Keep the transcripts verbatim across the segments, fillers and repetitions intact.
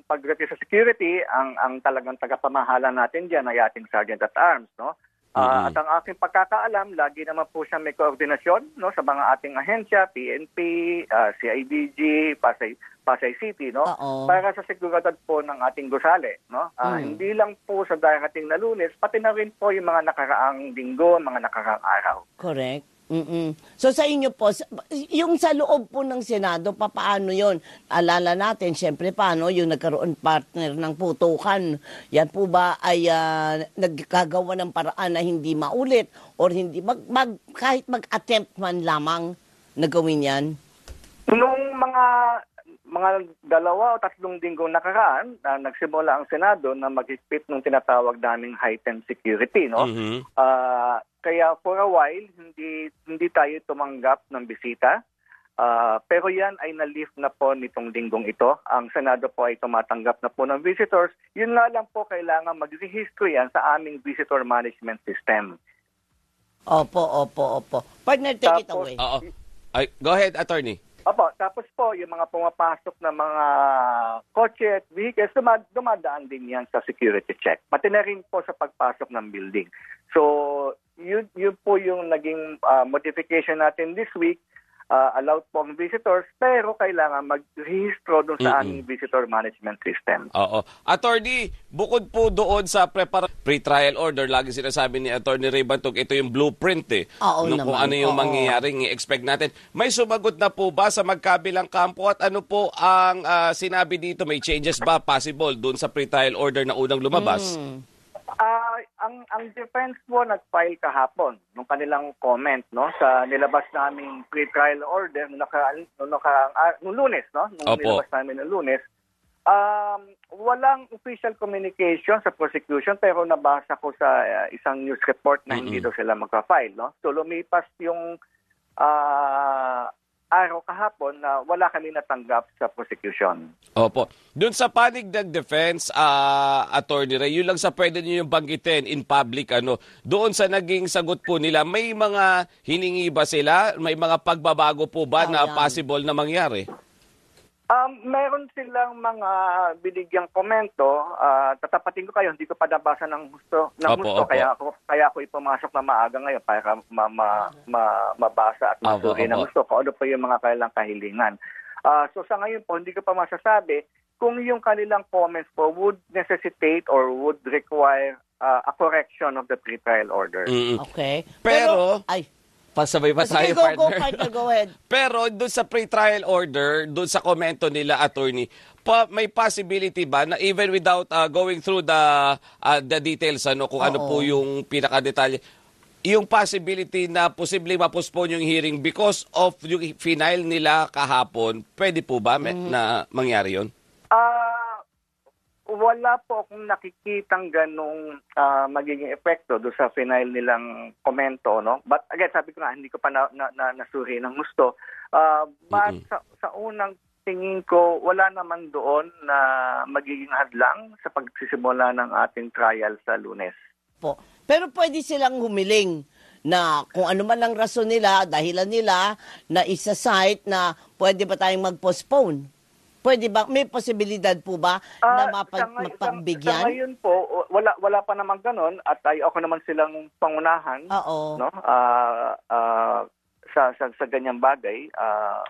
pagdating sa security, ang ang talagang tagapamahala natin diyan ay ating Sergeant at Arms, no? Uh, Mm-hmm. At ang aking pagkakaalam, lagi naman po siya may koordinasyon, no, sa mga ating ahensya, P N P, uh, C I D G, Pasay Pasay City, no, Oo. para sa seguridad po ng ating gusali, no. Uh, Mm. Hindi lang po sa darating na Lunes, pati na rin po yung mga nakaraang linggo, mga nakaraang araw. Correct. Mm-mm. So sa inyo po, sa- yung sa loob po ng Senado, papaano yon? Alala natin, syempre paano yung nagkaroon partner ng putukan. Yan po ba ay ah, nagkagawa ng paraan na hindi maulit or hindi, mag, mag, kahit mag-attempt man lamang na gawin yan? Nung mga mga dalawa o tatlong linggong nakaraan, na nagsimula ang Senado na maghigpit ng tinatawag naming heightened security, no? Mhm. Ah, kaya for a while hindi hindi tayo tumanggap ng bisita. Ah, pero yan ay na-lift na po nitong linggong ito. Ang Senado po ay tumatanggap na po ng visitors. Yun nga lang po kailangan mag-register yan sa aming visitor management system. Opo, opo, opo. Partner, take it Tapos- away. Oo. Ay, go ahead, attorney. Opo, tapos po, yung mga pumapasok na mga kotse at vehicles, dumad dumadaan din yan sa security check. Pati na rin po sa pagpasok ng building. So, yun, yun po yung naging ah, modification natin this week. Ah, allowed po ang visitors, pero kailangan mag-rehistro dun sa Mm-mm. aming visitor management system. Oo. Attorney, bukod po doon sa prepara- pre-trial order, lagi sinasabi ni Attorney Ray Bantog, ito yung blueprint eh. Oo Nung kung naman, ano yung oo. mangyayaring i-expect natin. May sumagot na po ba sa magkabilang kampo at ano po ang ah, sinabi dito? May changes ba possible doon sa pre-trial order na unang lumabas? Mm. Ah, ang ang defense po nag-file kahapon nung kanilang comment, no, sa nilabas naming pre-trial order nung nakaraan nung, nakaraan, ah, nung Lunes, no, nung Opo. nilabas namin nung Lunes. Um, walang official communication sa prosecution, pero nabasa ko sa ah, isang news report na hindi Mm-mm. daw sila magpa-file, no. So lumipas yung ah, araw kahapon na wala kami natanggap sa prosecution. Opo. Doon sa panig ng defense, ah, Attorney Ray, yun lang sa pwede niyo yung banggitin in public, ano, doon sa naging sagot po nila, may mga hiningi ba sila? May mga pagbabago po ba na Ayan. possible na mangyari? Um, meron silang mga binigyang komento. Ah, tatapatin ko kayo, hindi ko pa nabasa ng gusto, ng Opo, gusto opo. kaya ako kaya ako ipumasok na maaga ngayon para ma, ma, ma- mabasa at Opo, masuri ng opo. gusto ko ano pa yung mga kailang kahilingan. Ah, so sa ngayon po, hindi ko pa masasabi kung yung kanilang comments po would necessitate or would require ah, a correction of the pre-trial order. Mm-mm. Okay. Pero- ay, Pasabay ba tayo, sige, go, go, partner? partner, go ahead. Pero doon sa pre-trial order, doon sa komento nila, attorney, pa, may possibility ba na even without uh, going through the uh, the details, ano, kung ano Oo. po yung pinakadetalye, yung possibility na posibleng ma-postpone yung hearing because of yung final nila kahapon, pwede po ba may- na mangyari yun? Ah, wala po akong nakikitang ganong ah, magiging epekto do sa final nilang komento, no? But again, sabi ko nga, hindi ko pa na, na, na nasuri ng gusto. Ah, but Mm-mm. sa, sa unang tingin ko, wala naman doon na magiging hadlang sa pagsisimula ng ating trial sa Lunes. Po. Pero pwede silang humiling na kung ano man ang rason nila, dahilan nila, na isa-cite na pwede ba tayong mag-postpone? Pwede ba? May posibilidad po ba na Ah, mapag, sa ngay- Sa, sa mapagbigyan? ngayon po, wala wala pa naman ganon at ay ako naman silang pangunahan, Oo. no? Ah, ah, sa, sa sa ganyang bagay. Ah,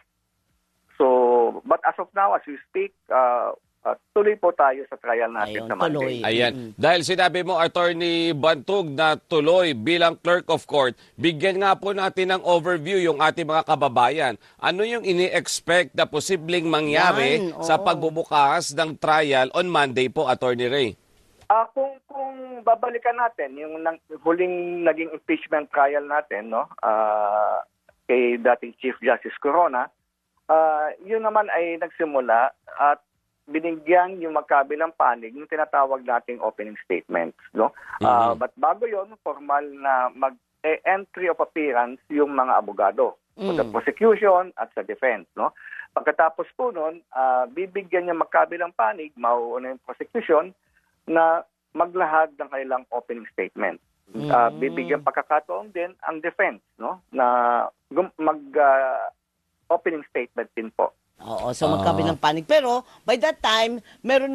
so, but as of now, as we speak, ah, ah, tuloy po tayo sa trial natin Ayun, sa Monday. tuloy. Ayan. Mm-mm. Dahil sinabi mo, Attorney Bantog, na tuloy bilang clerk of court, bigyan nga po natin ng overview yung ating mga kababayan. Ano yung ini-expect na posibleng mangyari Yan, oo. sa pagbubukas ng trial on Monday po, Attorney Ray? Ah, kung kung babalikan natin yung nang, huling naging impeachment trial natin, no? Ah, kay dating Chief Justice Corona, ah, yun naman ay nagsimula at binigyan yung magkabilang panig yung tinatawag nating opening statements, no? Ah, Mhm. but bago yon, formal na mag eh, entry of appearance yung mga abogado Mm. sa prosecution at sa defense, no? Pagkatapos po noon, ah, bibigyan yung magkabilang panig, mauuna yung prosecution na maglahad ng kanilang opening statement. Ah, Mm. bibigyan pagkakataon din ang defense, no, na gum- mag ah, opening statement din po. Oo, so Ah. magkabilang panig. Pero by that time, meron